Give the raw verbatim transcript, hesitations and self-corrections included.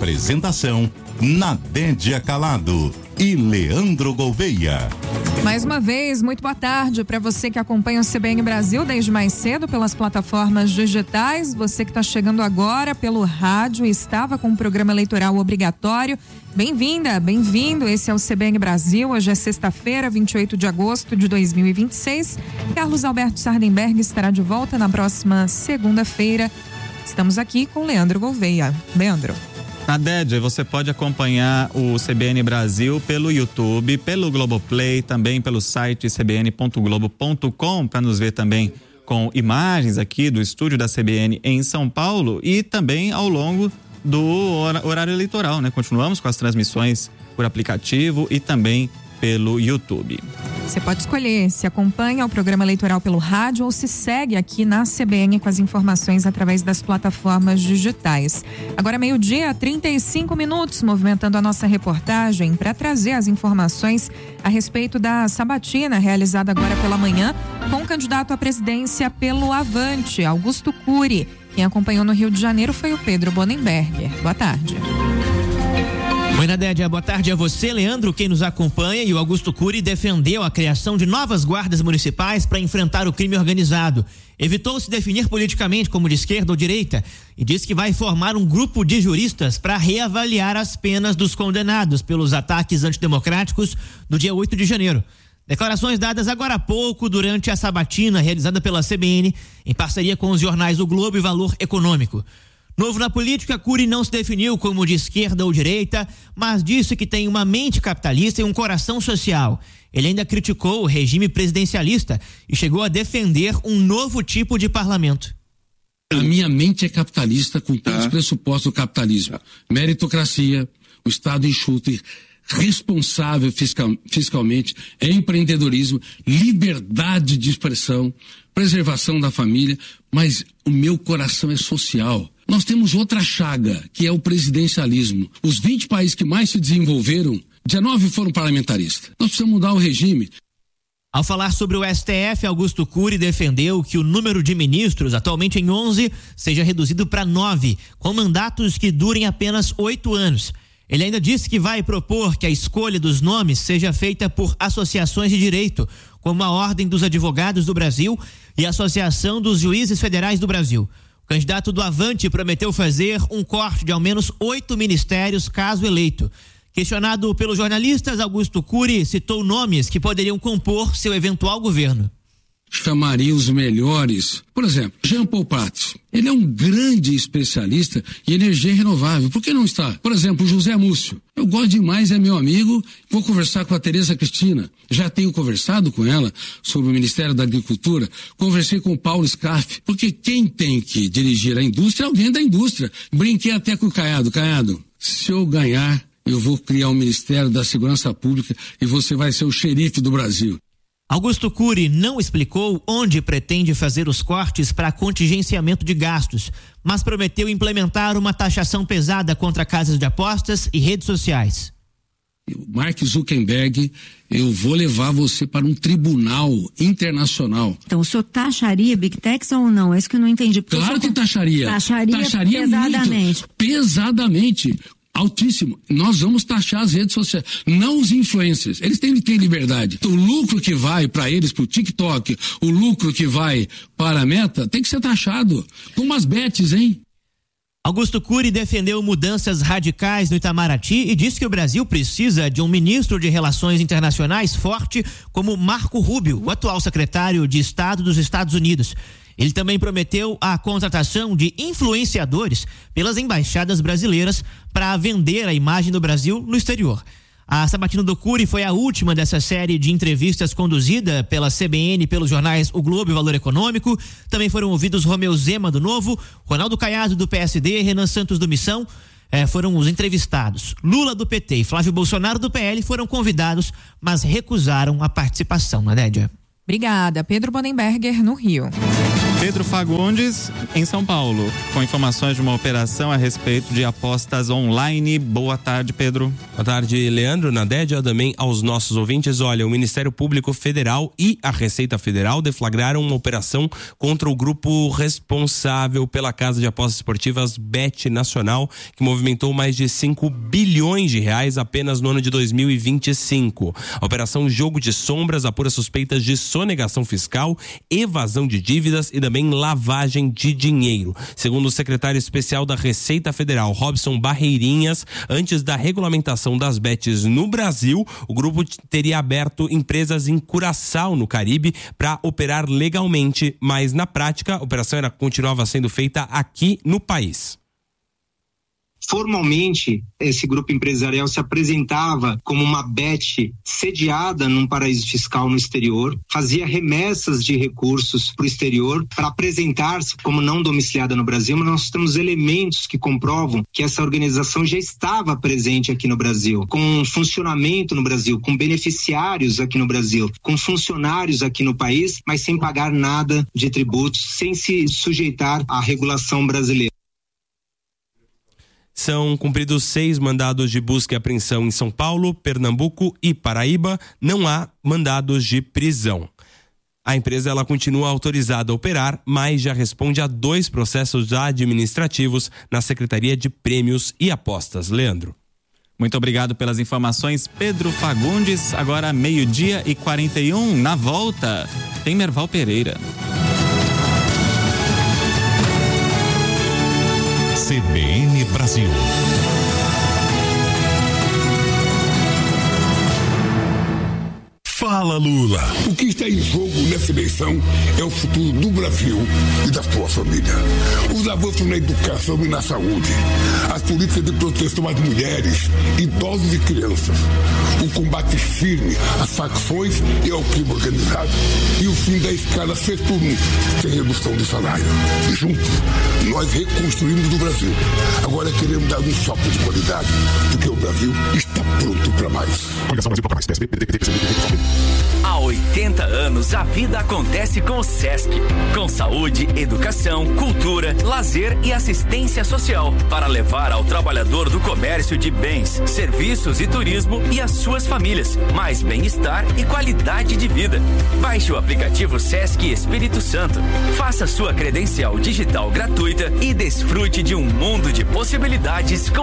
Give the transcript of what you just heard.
Apresentação: Nadédia Calado e Leandro Gouveia. Mais uma vez, muito boa tarde para você que acompanha o C B N Brasil desde mais cedo pelas plataformas digitais, você que está chegando agora pelo rádio e estava com o programa eleitoral obrigatório. Bem-vinda, bem-vindo, esse é o C B N Brasil, hoje é sexta-feira, vinte e oito de agosto de dois mil e vinte e seis. Carlos Alberto Sardenberg estará de volta na próxima segunda-feira. Estamos aqui com Leandro Gouveia. Leandro. Nadédia, você pode acompanhar o C B N Brasil pelo YouTube, pelo Globoplay, também pelo site c b n ponto globo ponto com, para nos ver também com imagens aqui do estúdio da C B N em São Paulo e também ao longo do horário eleitoral, né? Continuamos com as transmissões por aplicativo e também pelo YouTube. Você pode escolher se acompanha o programa eleitoral pelo rádio ou se segue aqui na C B N com as informações através das plataformas digitais. Agora meio-dia, trinta e cinco minutos, movimentando a nossa reportagem para trazer as informações a respeito da sabatina realizada agora pela manhã com o candidato à presidência pelo Avante, Augusto Cury. Quem acompanhou no Rio de Janeiro foi o Pedro Bonenberger. Boa tarde. Oi, Nadédia, boa tarde a você, Leandro, quem nos acompanha. E o Augusto Cury defendeu a criação de novas guardas municipais para enfrentar o crime organizado. Evitou se definir politicamente como de esquerda ou direita e disse que vai formar um grupo de juristas para reavaliar as penas dos condenados pelos ataques antidemocráticos do dia oito de janeiro. Declarações dadas agora há pouco durante a sabatina realizada pela C B N em parceria com os jornais O Globo e Valor Econômico. Novo na política, Cury não se definiu como de esquerda ou direita, mas disse que tem uma mente capitalista e um coração social. Ele ainda criticou o regime presidencialista e chegou a defender um novo tipo de parlamento. A minha mente é capitalista com todos os pressupostos do capitalismo. Meritocracia, o Estado enxuto e responsável fiscal, fiscalmente, empreendedorismo, liberdade de expressão, preservação da família, mas o meu coração é social. Nós temos outra chaga, que é o presidencialismo. Os vinte países que mais se desenvolveram, dezenove foram parlamentaristas. Nós precisamos mudar o regime. Ao falar sobre o S T F, Augusto Cury defendeu que o número de ministros, atualmente em onze, seja reduzido para nove, com mandatos que durem apenas oito anos. Ele ainda disse que vai propor que a escolha dos nomes seja feita por associações de direito, como a Ordem dos Advogados do Brasil e a Associação dos Juízes Federais do Brasil. O candidato do Avante prometeu fazer um corte de ao menos oito ministérios caso eleito. Questionado pelos jornalistas, Augusto Cury citou nomes que poderiam compor seu eventual governo. Chamaria os melhores. Por exemplo, Jean Paul Prats. Ele é um grande especialista em energia renovável. Por que não está? Por exemplo, José Múcio. Eu gosto demais, é meu amigo. Vou conversar com a Tereza Cristina. Já tenho conversado com ela sobre o Ministério da Agricultura. Conversei com o Paulo Scarfe. Porque quem tem que dirigir a indústria é alguém da indústria. Brinquei até com o Caiado. Caiado, se eu ganhar, eu vou criar um Ministério da Segurança Pública e você vai ser o xerife do Brasil. Augusto Cury não explicou onde pretende fazer os cortes para contingenciamento de gastos, mas prometeu implementar uma taxação pesada contra casas de apostas e redes sociais. Mark Zuckerberg, eu vou levar você para um tribunal internacional. Então, o senhor taxaria Big Techs ou não? É isso que eu não entendi. Claro que taxaria. Taxaria, taxaria pesadamente. Muito, pesadamente. Altíssimo. Nós vamos taxar as redes sociais, não os influencers. Eles têm que ter liberdade. O lucro que vai para eles, para o TikTok, o lucro que vai para a Meta, tem que ser taxado. Com umas bets, hein? Augusto Cury defendeu mudanças radicais no Itamaraty e disse que o Brasil precisa de um ministro de Relações Internacionais forte como Marco Rubio, o atual secretário de Estado dos Estados Unidos. Ele também prometeu a contratação de influenciadores pelas embaixadas brasileiras para vender a imagem do Brasil no exterior. A sabatina do Cury foi a última dessa série de entrevistas conduzida pela C B N e pelos jornais O Globo e Valor Econômico. Também foram ouvidos Romeu Zema do Novo, Ronaldo Caiado do P S D, Renan Santos do Missão, eh, foram os entrevistados. Lula do P T e Flávio Bolsonaro do P L foram convidados, mas recusaram a participação, Nadédia. Obrigada. Pedro Bonenberger, no Rio. Pedro Fagundes, em São Paulo, com informações de uma operação a respeito de apostas online. Boa tarde, Pedro. Boa tarde, Leandro, Nadédia, também aos nossos ouvintes. Olha, o Ministério Público Federal e a Receita Federal deflagraram uma operação contra o grupo responsável pela casa de apostas esportivas Bet Nacional, que movimentou mais de cinco bilhões de reais apenas no ano de dois mil e vinte e cinco. A operação Jogo de Sombras apura suspeitas de sonegação fiscal, evasão de dívidas e também lavagem de dinheiro. Segundo o secretário especial da Receita Federal, Robson Barreirinhas, antes da regulamentação das bets no Brasil, o grupo teria aberto empresas em Curaçao, no Caribe, para operar legalmente, mas na prática a operação era, continuava sendo feita aqui no país. Formalmente, esse grupo empresarial se apresentava como uma bet sediada num paraíso fiscal no exterior, fazia remessas de recursos para o exterior para apresentar-se como não domiciliada no Brasil, mas nós temos elementos que comprovam que essa organização já estava presente aqui no Brasil, com funcionamento no Brasil, com beneficiários aqui no Brasil, com funcionários aqui no país, mas sem pagar nada de tributos, sem se sujeitar à regulação brasileira. São cumpridos seis mandados de busca e apreensão em São Paulo, Pernambuco e Paraíba. Não há mandados de prisão. A empresa ela continua autorizada a operar, mas já responde a dois processos administrativos na Secretaria de Prêmios e Apostas. Leandro. Muito obrigado pelas informações, Pedro Fagundes. Agora meio-dia e quarenta e um, na volta, tem Merval Pereira. C B N Brasil. Fala, Lula. O que está em jogo nessa eleição é o futuro do Brasil e da sua família. Os avanços na educação e na saúde, as políticas de proteção às mulheres, idosos e crianças, o combate firme às facções e ao crime organizado e o fim da escala seis por um, sem redução de salário. E juntos, nós reconstruímos o Brasil. Agora queremos dar um salto de qualidade, porque o Brasil está pronto para mais. Coligação Brasil para mais. P S B, P D T, P C B, P D T. Há oitenta anos, a vida acontece com o Sesc. Com saúde, educação, cultura, lazer e assistência social. Para levar ao trabalhador do comércio de bens, serviços e turismo e às suas famílias mais bem-estar e qualidade de vida. Baixe o aplicativo Sesc Espírito Santo. Faça sua credencial digital gratuita e desfrute de um mundo de possibilidades com